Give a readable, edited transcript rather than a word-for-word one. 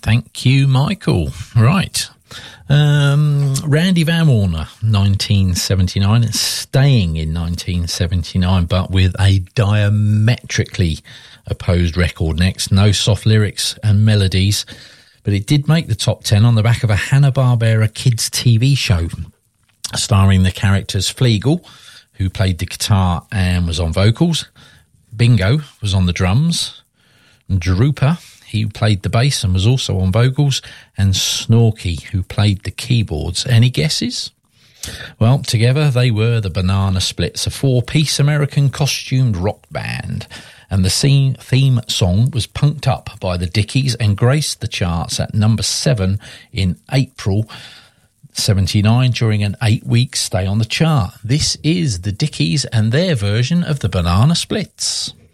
Thank you, Michael. Right. Randy Van Warner, 1979, staying in 1979, but with a diametrically opposed record next. No soft lyrics and melodies, but it did make the top 10 on the back of a Hanna-Barbera kids TV show starring the characters Fleagle, who played the guitar and was on vocals. Bingo was on the drums. Drooper, he played the bass and was also on vocals, and Snorky, who played the keyboards. Any guesses? Well, together they were the Banana Splits, a four-piece American costumed rock band, and the theme song was Punked Up by the Dickies and graced the charts at number 7 in April 79 during an 8-week stay on the chart. This is the Dickies and their version of the Banana Splits.